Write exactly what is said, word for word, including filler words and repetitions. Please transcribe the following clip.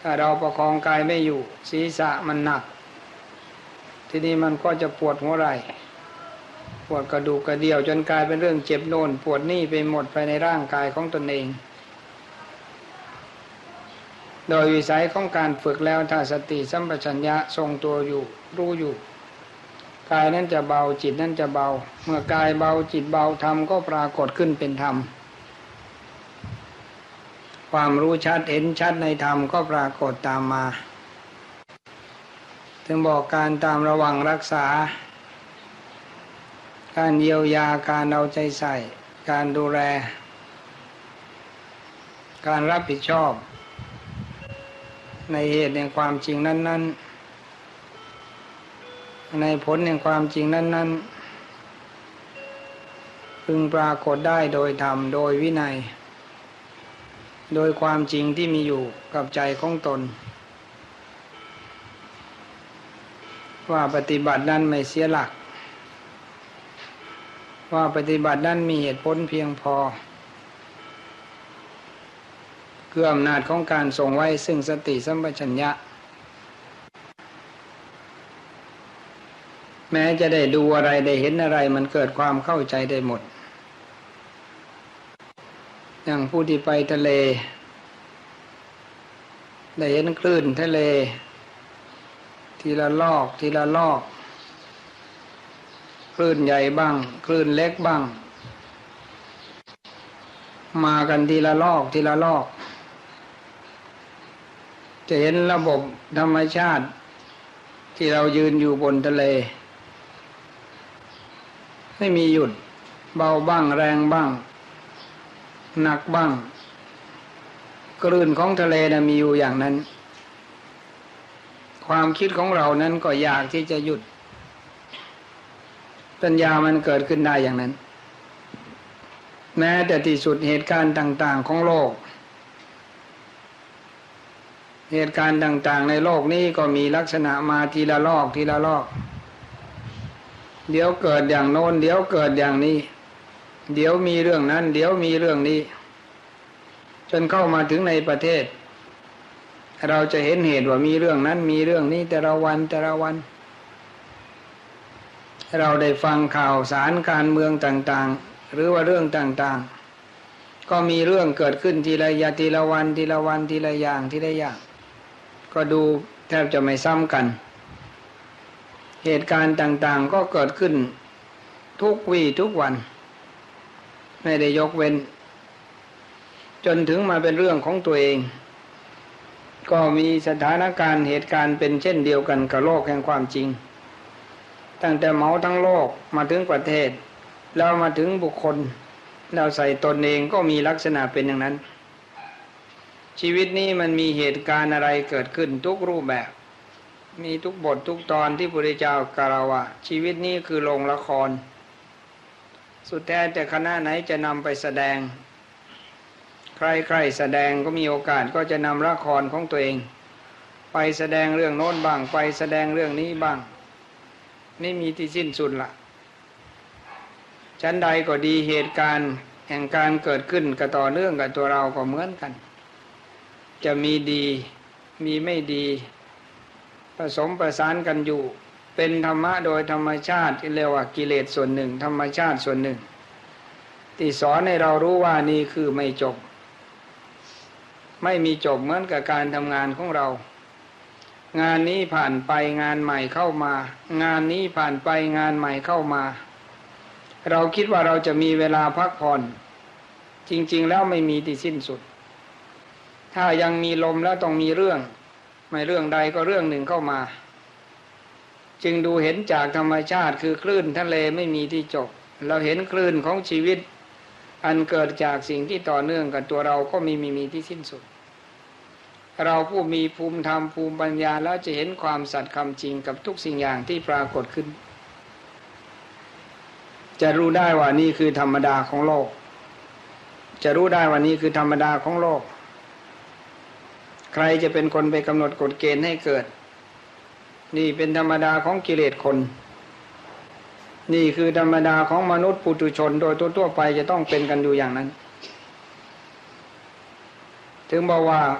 ถ้าเราประคองกายไม่อยู่ศีรษะมันหนักทีนี้มันก็จะปวดหัวไหล่ปวดกระดูกกระเดี่ยวจนกลายเป็นเรื่องเจ็บโน่นปวดนี่ไปหมดภายในร่างกายของตนเองโดยวิสัยของการฝึกแล้วถ้าสติสัมปชัญญะทรงตัวอยู่รู้อยู่กายนั้นจะเบาจิตนั้นจะเบาเมื่อกายเบาจิตเบาธรรมก็ปรากฏขึ้นเป็นธรรมความรู้ชัดเห็นชัดในธรรมก็ปรากฏตามมาถึงบอกการตามระวังรักษาการเยียวยาการเอาใจใส่การดูแลการรับผิดชอบในเหตุแห่งความจริงนั้นๆในผลแห่งความจริงนั้นๆพึงปรากฏได้โดยธรรมโดยวินัยโดยความจริงที่มีอยู่กับใจของตนว่าปฏิบัตินั้นไม่เสียหลักว่าปฏิบัตินั้นมีเหตุผลเพียงพอคืออำนาจของการทรงไว้ซึ่งสติสัมปชัญญะแม้จะได้ดูอะไรได้เห็นอะไรมันเกิดความเข้าใจได้หมดอย่างผู้ที่ไปทะเลได้เห็นคลื่นทะเลทีละลอกทีละลอกคลื่นใหญ่บ้างคลื่นเล็กบ้างมากันทีละลอกทีละลอกจะเห็นระบบธรรมชาติที่เรายืนอยู่บนทะเลไม่มีหยุดเบาบ้างแรงบ้างหนักบ้างคลื่นของทะเลนะมีอยู่อย่างนั้นความคิดของเรานั้นก็อยากที่จะหยุดปัญญามันเกิดขึ้นได้อย่างนั้นแม้แต่ที่สุดเหตุการณ์ต่างๆของโลกเหตุการณ์ต่างๆในโลกนี้ก็มีลักษณะมาทีละลอกทีละลอกเดี๋ยวเกิดอย่างโน้นเดี๋ยวเกิดอย่างนี้เดี๋ยวมีเรื่องนั้นเดี๋ยวมีเรื่องนี้จนเข้ามาถึงในประเทศเราจะเห็นเหตุว่ามีเรื่องนั้นมีเรื่องนี้แต่ละวันแต่ละวันเราได้ฟังข่าวสารการเมืองต่างๆหรือว่าเรื่องต่างๆก็มีเรื่องเกิดขึ้นทีละยาทีละวันทีละวันทีละอย่างทีละอย่างก็ดูแทบจะไม่ซ้ำกันเหตุการณ์ต่างๆก็เกิดขึ้นทุกวี่ทุกวันไม่ได้ยกเว้นจนถึงมาเป็นเรื่องของตัวเองก็มีสถานการณ์เหตุการณ์เป็นเช่นเดียวกันกับโลกแห่งความจริงตั้งแต่เหมาทั้งโลกมาถึงประเทศแล้วมาถึงบุคคลเราใส่ตนเองก็มีลักษณะเป็นอย่างนั้นชีวิตนี้มันมีเหตุการณ์อะไรเกิดขึ้นทุกรูปแบบมีทุกบททุกตอนที่พระพุทธเจ้ากล่าวว่าชีวิตนี้คือโรงละครสุดแท้แต่คณะไหนจะนำไปแสดงใครๆแสดงก็มีโอกาสก็จะนำละครของตัวเองไปแสดงเรื่องโน้นบ้างไปแสดงเรื่องนี้บ้างไม่มีที่สิ้นสุดละชั้นใดก็ดีเหตุการณ์แห่งการเกิดขึ้นกับต่อเนื่องกับตัวเราก็เหมือนกันจะมีดีมีไม่ดีผสมประสานกันอยู่เป็นธรรมะโดยธรรมชาติที่เรียกว่ากิเลสส่วนหนึ่งธรรมชาติส่วนหนึ่งที่สอนให้เรารู้ว่านี่คือไม่จบไม่มีจบเหมือนกับการทำงานของเรางานนี้ผ่านไปงานใหม่เข้ามางานนี้ผ่านไปงานใหม่เข้ามาเราคิดว่าเราจะมีเวลาพักผ่อนจริงๆแล้วไม่มีที่สิ้นสุดถ้ายังมีลมแล้วต้องมีเรื่องไม่เรื่องใดก็เรื่องหนึ่งเข้ามาจึงดูเห็นจากธรรมชาติคือคลื่นทะเลไม่มีที่จบเราเห็นคลื่นของชีวิตอันเกิดจากสิ่งที่ต่อเนื่องกับตัวเราก็มีมีมีที่สิ้นสุดเราผู้มีภูมิธรรมภูมิปัญญาแล้วจะเห็นความสัตย์คำจริงกับทุกสิ่งอย่างที่ปรากฏขึ้นจะรู้ได้ว่านี่คือธรรมดาของโลกจะรู้ได้ว่านี่คือธรรมดาของโลกใครจะเป็นคนไปกำหนดกฎเกณฑ์ให้เกิดนี่เป็นธรรมดาของกิเลสคนนี่คือธรรมดาของมนุษย์ปุถุชนโดยทั่วๆไปจะต้องเป็นกันอยู่อย่างนั้นถึงบอกว่า